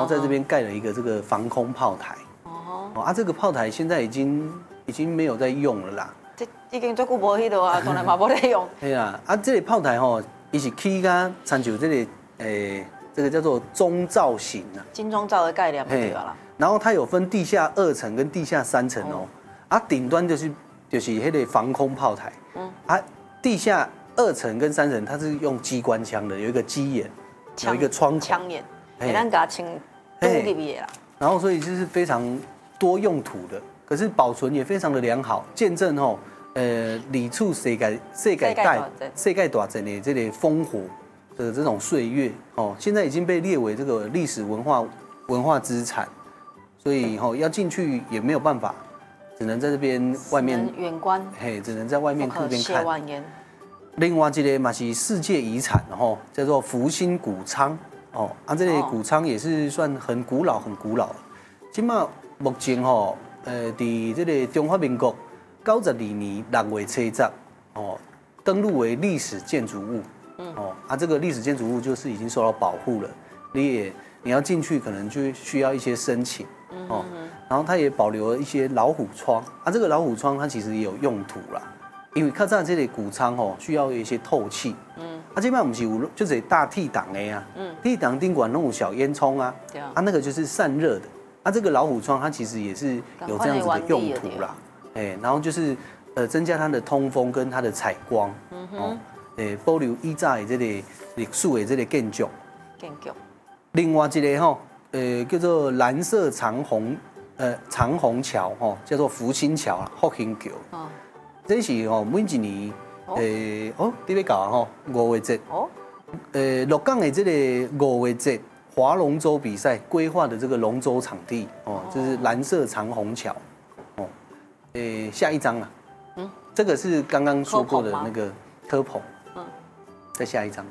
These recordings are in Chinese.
后在这边盖了一个这个防空炮台。哦，啊，这个炮台现在已经没有在用了啦。 这已经足久无迄落啊，从来嘛无在用。 对啊，啊，这个炮台吼，伊是起甲参照这个这个叫做钟罩型啊， 金钟罩的概念对啦。 然后它有分地下2层跟地下3层哦，啊，顶端就是迄个防空炮台，啊，地下2层跟3层它是用机关枪的，有一个机眼，有一个窗口， 枪眼，给咱给它清堵入去啦。然后所以就是非常多用途的，可是保存也非常的良好，见证吼，历处世界大战的这个烽火的这种岁月哦，现在已经被列为这个历史文化资产，所以吼要进去也没有办法，只能在这边外面远观， 只能在外面这边看。另外一个嘛是世界遗产吼，叫做福星谷仓哦，啊这个谷仓也是算很古老。今嘛目前吼，在这个中华民国92年6月7日哦，登录为历史建筑物。哦，啊，这个历史建筑物就是已经受到保护了，你要进去可能就需要一些申请哦，然后它也保留了一些老虎窗，啊，这个老虎窗它其实也有用途啦，因为较早这类谷仓哦需要有一些透气，啊，这边不是有就是大屉档的呀，屉档顶管弄有小烟囱啊，啊，那个就是散热的，啊，这个老虎窗它其实也是有这样子的用途啦，然后就是增加它的通风跟它的采光，哦。保留以前的这个历史的这个建筑。另外一个吼，叫做蓝色长虹桥吼，叫做福星桥啦，福星桥。哦。这是吼每一年你要搞吼5月节。哦。鹿港的这个5月节划龙舟比赛规划的这个龙舟场地哦，就是蓝色长虹桥。哦。下一张啊。这个是刚刚说过的那个科棚。再下一张，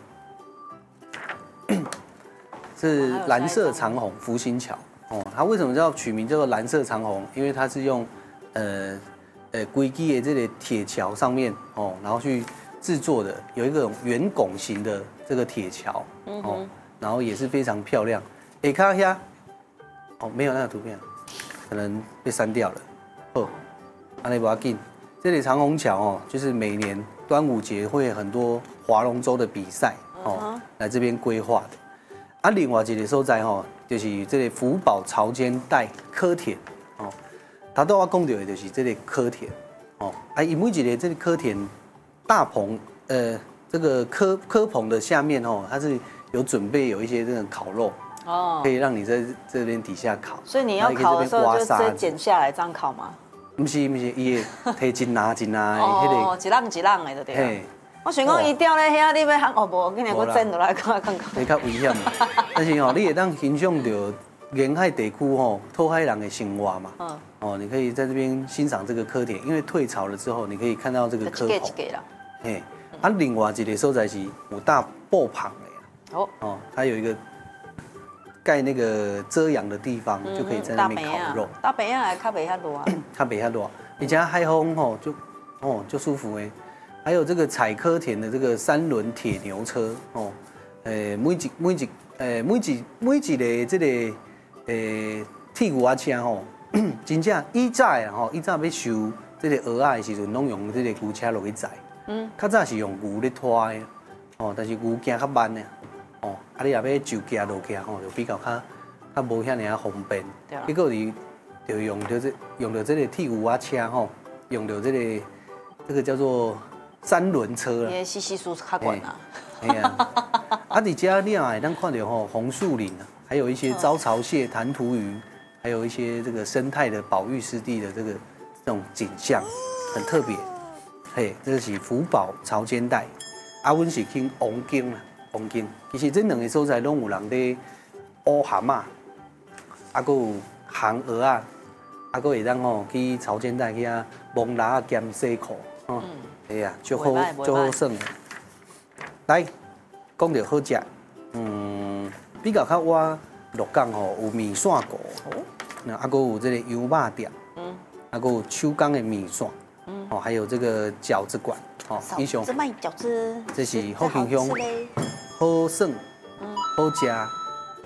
是蓝色长虹福星桥哦。它为什么叫取名叫做蓝色长虹？因为它是用硅基的这个铁桥上面哦，然后去制作的，有一个圆拱形的这个铁桥哦，然后也是非常漂亮。看一下哦，没有那个图片，可能被删掉了。哦，安尼不要紧。这里长虹桥哦，就是每年端午节会有很多划龙舟的比赛哦，来这边规划的。啊，另外一个所在吼，就是这个福宝潮间带科田哦。头拄我讲到的就是这个科田哦，啊，因为一个这个科田大棚这个科棚的下面哦，它是有准备有一些这种烤肉哦，可以让你在这边底下烤。 所以你要烤的时候就直接剪下来这样烤吗？ 不是，伊会摕真拿的哦，一浪一浪的就对了。我想讲伊吊咧遐，你要喊哦无，今年我整落来看看。 会较危险，但是吼，你会当欣赏到沿海地区吼讨海人的生活嘛。哦，你可以在这边欣赏这个科田，因为退潮了之后，你可以看到这个科棚。嘿，啊，另外一个所在是有大布棚的呀。哦，它有一个盖那个遮阳的地方，就可以在那边烤肉。 大北啊，较袂遐热。 较袂遐热，而且海风吼就舒服诶。还有这个采科田的这个3轮铁牛车哦，每一个这个铁牛车吼，真正以早要收这个蚵仔的时阵，拢用这个牛车落去载。较早是用牛咧拖的，哦，但是牛行较慢呢，哦，啊你也要就行落去吼，就比较较无遐尔方便。结果你就用到这个铁牛车吼，用到这个叫做3轮车啦。 伊稀稀疏较悬啊。 哎呀，啊，伫遮你也会当看到吼红树林啊，还有一些招潮蟹、弹涂鱼，还有一些这个生态的保育湿地的这种景象，很特别。嘿，这是福宝潮间带，啊，阮是去王宫啦，王宫。其实这2个所在拢有人咧乌蛤蟆，啊，搁有烘蚵仔，啊，搁会当吼去潮间带去啊摸蚵兼洗裤，吼，哎呀，足好耍。来，讲到好食，比较较我鹿港吼有面线糊，啊，搁有这个油肉店，啊，搁有手工的面线。哦，还有这个饺子馆，哦，英雄这卖饺子， 这是好香香、好耍、好食，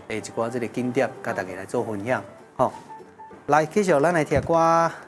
一寡这个景点，甲大家来做分享。好，来继续咱来听歌。